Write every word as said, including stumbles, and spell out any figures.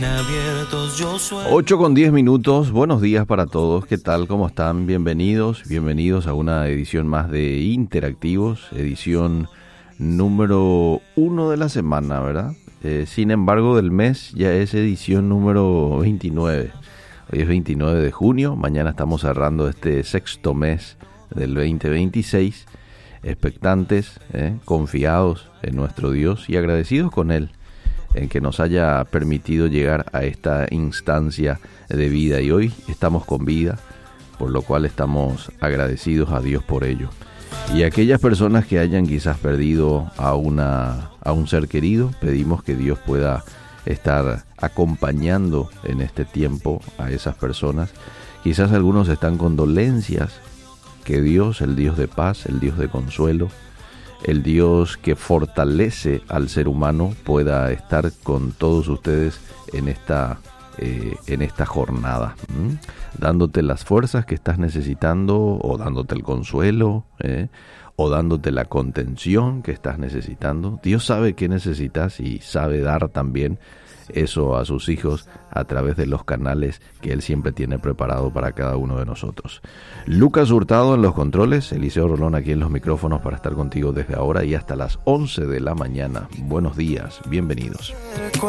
ocho con diez minutos, buenos días para todos, ¿qué tal? ¿Cómo están? Bienvenidos, bienvenidos a una edición más de Interactivos, edición número uno de la semana, ¿verdad? Eh, sin embargo, del mes ya es edición número veintinueve. Hoy es veintinueve de junio, mañana estamos cerrando este sexto mes del veinte veintiséis, expectantes, eh, confiados en nuestro Dios y agradecidos con Él en que nos haya permitido llegar a esta instancia de vida. Y hoy estamos con vida, por lo cual estamos agradecidos a Dios por ello. Y aquellas personas que hayan quizás perdido a, una, a un ser querido, pedimos que Dios pueda estar acompañando en este tiempo a esas personas. Quizás algunos están con dolencias, que Dios, el Dios de paz, el Dios de consuelo, el Dios que fortalece al ser humano, pueda estar con todos ustedes en esta, eh, en esta jornada, ¿m? dándote las fuerzas que estás necesitando, o dándote el consuelo, ¿eh? o dándote la contención que estás necesitando. Dios sabe qué necesitas y sabe dar también eso a sus hijos a través de los canales que Él siempre tiene preparado para cada uno de nosotros. Lucas Hurtado en los controles, Eliseo Rolón aquí en los micrófonos para estar contigo desde ahora y hasta las once de la mañana. Buenos días, bienvenidos.